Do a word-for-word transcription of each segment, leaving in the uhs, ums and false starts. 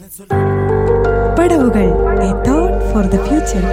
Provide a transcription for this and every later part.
പടവുകൾ, a thought for the future.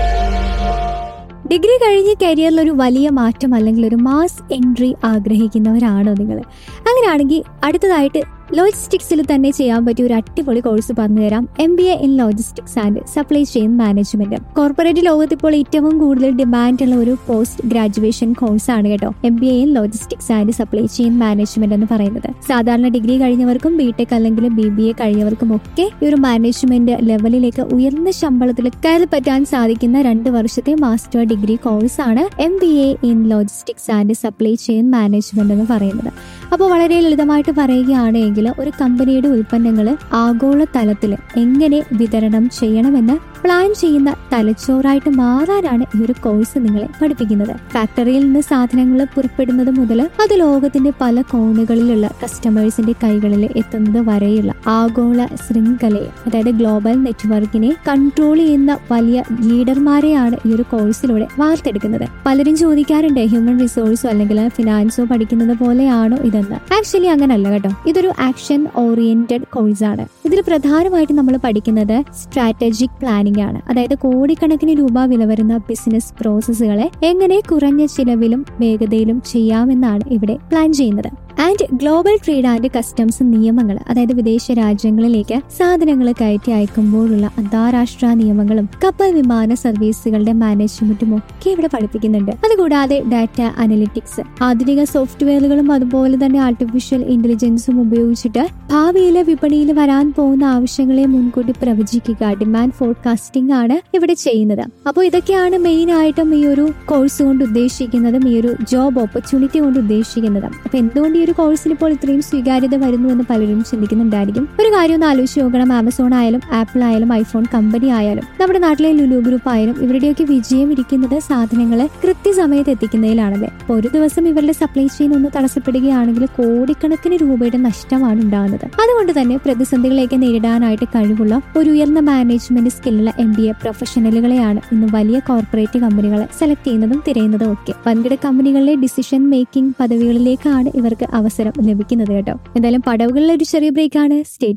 Degree കഴിഞ്ഞ് കരിയറിൽ ഒരു വലിയ മാറ്റം അല്ലെങ്കിൽ ഒരു മാസ് എൻട്രി ആഗ്രഹിക്കുന്നവരാണോ നിങ്ങൾ? അങ്ങനെയാണെങ്കിൽ അടുത്തതായിട്ട് ലോജിസ്റ്റിക്സിൽ തന്നെ ചെയ്യാൻ പറ്റിയ ഒരു അടിപൊളി കോഴ്സ് പറഞ്ഞുതരാം. M B A in logistics and supply chain management. Corporate ലോകത്ത് ഇപ്പോൾ ഏറ്റവും കൂടുതൽ ഡിമാൻഡ് ഉള്ള ഒരു പോസ്റ്റ് ഗ്രാജുവേഷൻ കോഴ്സാണ് കേട്ടോ M B A in logistics and supply chain management എന്ന് പറയുന്നത്. സാധാരണ ഡിഗ്രി കഴിഞ്ഞവർക്കും ബിടെക് അല്ലെങ്കിൽ ബി ബി എ കഴിഞ്ഞവർക്കും ഒക്കെ ഈ ഒരു മാനേജ്മെന്റ് ലെവലിലേക്ക് ഉയർന്ന ശമ്പളത്തിൽ കയറി പറ്റാൻ സാധിക്കുന്ന രണ്ട് വർഷത്തെ മാസ്റ്റർ ഡിഗ്രി കോഴ്സാണ് M B A in logistics and supply chain management എന്ന് പറയുന്നത്. അപ്പോൾ വളരെ ലളിതമായിട്ട് പറയുകയാണെങ്കിൽ ഒരു കമ്പനിയുടെ ഉൽപ്പന്നങ്ങൾ ആഗോള തലത്തിൽ എങ്ങനെ വിതരണം ചെയ്യണമെന്ന് പ്ലാൻ ചെയ്യുന്ന തലച്ചോറായിട്ട് മാറാനാണ് ഈ ഒരു കോഴ്സ് നിങ്ങളെ പഠിപ്പിക്കുന്നത്. ഫാക്ടറിയിൽ നിന്ന് സാധനങ്ങൾ പുറപ്പെടുന്നത് മുതൽ അത് ലോകത്തിന്റെ പല കോണുകളിലുള്ള കസ്റ്റമേഴ്സിന്റെ കൈകളിൽ എത്തുന്നത് വരെയുള്ള ആഗോള ശൃംഖലയെ, അതായത് ഗ്ലോബൽ നെറ്റ്വർക്കിനെ കൺട്രോൾ ചെയ്യുന്ന വലിയ ലീഡർമാരെയാണ് ഈ ഒരു കോഴ്സിലൂടെ വാർത്തെടുക്കുന്നത്. പലരും ചോദിക്കാറുണ്ട്, ഹ്യൂമൻ റിസോഴ്സോ അല്ലെങ്കിൽ ഫിനാൻസോ പഠിക്കുന്നത് പോലെയാണോ ഇതെന്ന്. ആക്ച്വലി അങ്ങനല്ല കേട്ടോ. ഇതൊരു ആക്ഷൻ ഓറിയന്റഡ് കോഴ്സാണ്. ഇതിൽ പ്രധാനമായിട്ട് നമ്മൾ പഠിക്കുന്നത് സ്ട്രാറ്റജിക് പ്ലാനിംഗ് ആണ്. അതായത് കോടിക്കണക്കിന് രൂപ വില വരുന്ന ബിസിനസ് പ്രോസസ്സുകളെ എങ്ങനെ കുറഞ്ഞ ചിലവിലും വേഗതയിലും ചെയ്യാമെന്നാണ് ഇവിടെ പ്ലാൻ ചെയ്യുന്നത്. And global trade and customs നിയമങ്ങൾ, അതായത് വിദേശ രാജ്യങ്ങളിലേക്ക് സാധനങ്ങൾ കയറ്റി അയക്കുമ്പോഴുള്ള അന്താരാഷ്ട്ര നിയമങ്ങളും കപ്പൽ വിമാന സർവീസുകളുടെ മാനേജ്മെന്റും ഒക്കെ ഇവിടെ പഠിപ്പിക്കുന്നുണ്ട്. അതുകൂടാതെ ഡാറ്റ അനലിറ്റിക്സ്, ആധുനിക സോഫ്റ്റ്വെയറുകളും അതുപോലെ തന്നെ ആർട്ടിഫിഷ്യൽ ഇന്റലിജൻസും ഉപയോഗിച്ചിട്ട് ഭാവിയിലെ വിപണിയിൽ വരാൻ പോകുന്ന ആവശ്യങ്ങളെ മുൻകൂട്ടി പ്രവചിക്കുക, ഡിമാൻഡ് ഫോർകാസ്റ്റിംഗ് ആണ് ഇവിടെ ചെയ്യുന്നത്. അപ്പോൾ ഇതൊക്കെയാണ് മെയിൻ ആയിട്ടും ഈ ഒരു കോഴ്സ് കൊണ്ട് ഉദ്ദേശിക്കുന്നതും ഈ ഒരു ജോബ് ഓപ്പർച്യൂണിറ്റി കൊണ്ട് ഉദ്ദേശിക്കുന്നതും. അപ്പൊ എന്തുകൊണ്ട് ഈ ഒരു കോഴ്സിന് ഇപ്പോൾ ഇത്രയും സ്വീകാര്യത വരുന്നു എന്ന് പലരും ചിന്തിക്കുന്നുണ്ടായിരിക്കും. ഒരു കാര്യം ഒന്ന് ആലോചിച്ച് നോക്കണം. ആമസോൺ ആയാലും ആപ്പിൾ ആയാലും ഐഫോൺ കമ്പനി ആയാലും നമ്മുടെ നാട്ടിലെ ലുലു ഗ്രൂപ്പ് ആയാലും ഇവരുടെയൊക്കെ വിജയം ഇരിക്കുന്നത് സാധനങ്ങളെ കൃത്യസമയത്ത് എത്തിക്കുന്നതിലാണല്ലേ. അപ്പോൾ ഒരു ദിവസം ഇവരുടെ സപ്ലൈ ചെയിൻ ഒന്ന് തടസ്സപ്പെടുകയാണെങ്കിൽ കോടിക്കണക്കിന് രൂപയുടെ നഷ്ടമാണ് ഉണ്ടാകുന്നത്. അതുകൊണ്ട് തന്നെ പ്രതിസന്ധികളെയൊക്കെ നേരിടാനായിട്ട് കഴിവുള്ള ഒരു ഉയർന്ന മാനേജ്മെന്റ് സ്കില്ലുള്ള എം ബി എ പ്രൊഫഷണലുകളെയാണ് ഇന്ന് വലിയ കോർപ്പറേറ്റ് കമ്പനികളെ സെലക്ട് ചെയ്യുന്നതും തിരയുന്നതും ഒക്കെ. വൻകിട കമ്പനികളിലെ ഡിസിഷൻ മേക്കിംഗ് പദവികളിലേക്കാണ് ഇവർക്ക് അവസരം ലഭിക്കുന്നത് കേട്ടോ. എന്തായാലും പടവുകളിലെ ഒരു ചെറിയ ബ്രേക്കാണ്. സ്റ്റേ